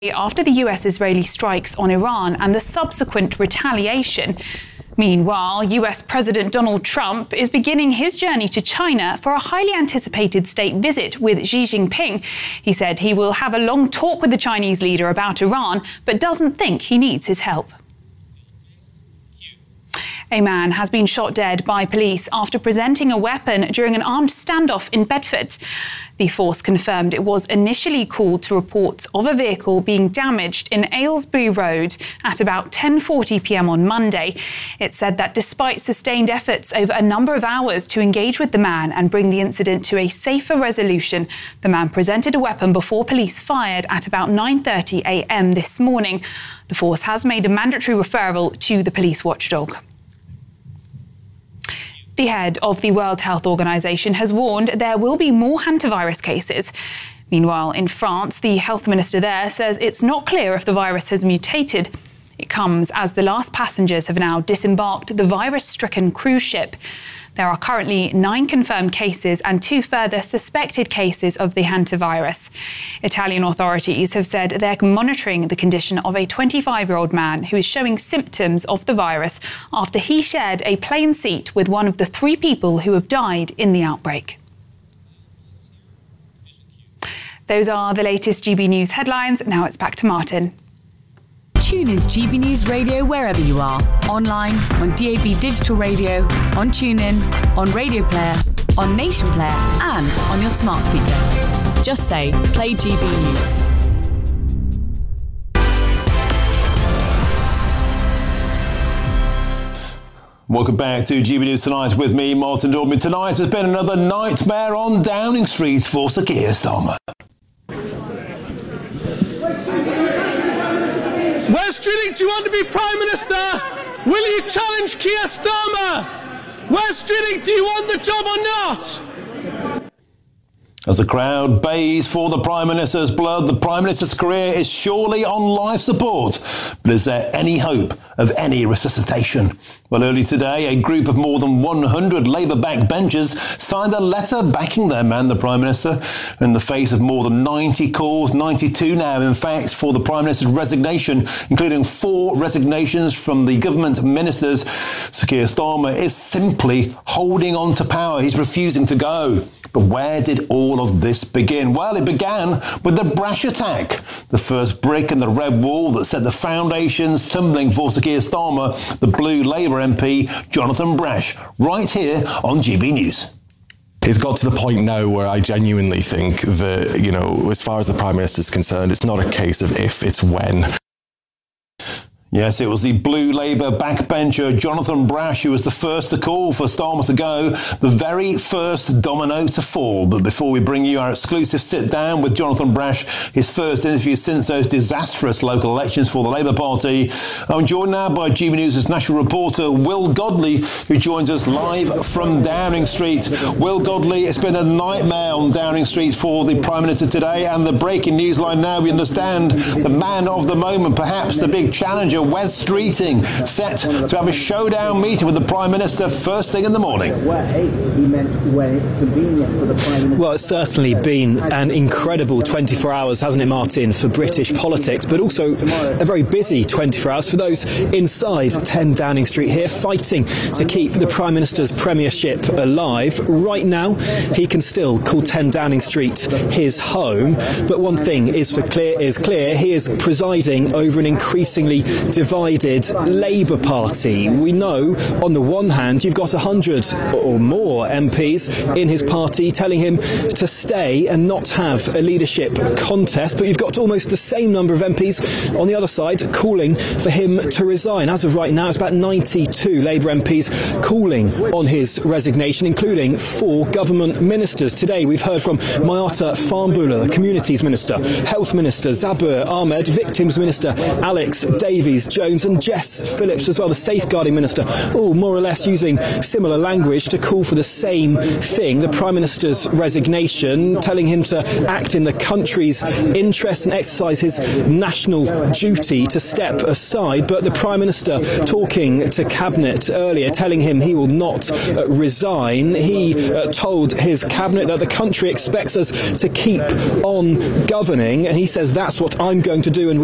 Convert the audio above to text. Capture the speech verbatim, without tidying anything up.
After the U S-Israeli strikes on Iran and the subsequent retaliation. Meanwhile, U S President Donald Trump is beginning his journey to China for a highly anticipated state visit with Xi Jinping. He said he will have a long talk with the Chinese leader about Iran, but doesn't think he needs his help. A man has been shot dead by police after presenting a weapon during an armed standoff in Bedford. The force confirmed it was initially called to reports of a vehicle being damaged in Aylesbury Road at about ten forty p m on Monday. It said that despite sustained efforts over a number of hours to engage with the man and bring the incident to a safer resolution, the man presented a weapon before police fired at about nine thirty a m this morning. The force has made a mandatory referral to the police watchdog. The head of the World Health Organization has warned there will be more hantavirus cases. Meanwhile, in France, the health minister there says it's not clear if the virus has mutated. It comes as the last passengers have now disembarked the virus-stricken cruise ship. There are currently nine confirmed cases and two further suspected cases of the hantavirus. Italian authorities have said they're monitoring the condition of a twenty-five-year-old man who is showing symptoms of the virus after he shared a plane seat with one of the three people who have died in the outbreak. Those are the latest G B News headlines. Now it's back to Martin. Tune in to G B News Radio wherever you are. Online, on D A B Digital Radio, on TuneIn, on Radio Player, on Nation Player and on your smart speaker. Just say, play G B News. Welcome back to G B News Tonight with me, Martin Dorman. Tonight has been another nightmare on Downing Street for Sir Keir Starmer. Wes Streeting, do you want to be Prime Minister? Will you challenge Keir Starmer? Wes Streeting, do you want the job or not? As the crowd bays for the Prime Minister's blood, the Prime Minister's career is surely on life support. But is there any hope of any resuscitation? Well, early today, a group of more than one hundred Labour backbenchers signed a letter backing their man, the Prime Minister, in the face of more than ninety calls, ninety-two now, in fact, for the Prime Minister's resignation, including four resignations from the government ministers. Sir Keir Starmer is simply holding on to power. He's refusing to go. But where did all of this begin? Well, it began with the Brash attack, the first brick in the red wall that set the foundations tumbling for Sir Keir Starmer, the Blue Labour M P, Jonathan Brash, right here on G B News. It's got to the point now where I genuinely think that, you know, as far as the Prime Minister is concerned, it's not a case of if, it's when. Yes, it was the Blue Labour backbencher Jonathan Brash who was the first to call for Starmer to go, the very first domino to fall. But before we bring you our exclusive sit-down with Jonathan Brash, his first interview since those disastrous local elections for the Labour Party, I'm joined now by G B News' national reporter Will Godley, who joins us live from Downing Street. Will Godley, it's been a nightmare on Downing Street for the Prime Minister today, and the breaking news line now, we understand the man of the moment, perhaps the big challenger, Wes Streeting, set to have a showdown meeting with the Prime Minister first thing in the morning. Well, it's certainly been an incredible twenty-four hours, hasn't it, Martin, for British politics, but also a very busy twenty-four hours for those inside ten Downing Street here, fighting to keep the Prime Minister's premiership alive. Right now, he can still call ten Downing Street his home, but one thing is for clear is clear: he is presiding over an increasingly divided Labour Party. We know, on the one hand, you've got one hundred or more M Ps in his party telling him to stay and not have a leadership contest, but you've got almost the same number of M Ps on the other side calling for him to resign. As of right now, it's about ninety-two Labour M Ps calling on his resignation, including four government ministers. Today, we've heard from Mayata Farnboola, the Communities Minister, Health Minister Zabur Ahmed, Victims Minister Alex Davies, Louise Jones and Jess Phillips as well, the Safeguarding Minister, all more or less using similar language to call for the same thing, the Prime Minister's resignation, telling him to act in the country's interest and exercise his national duty to step aside. But the Prime Minister talking to Cabinet earlier, telling him he will not uh, resign. He uh, told his Cabinet that the country expects us to keep on governing, and he says that's what I'm going to do, and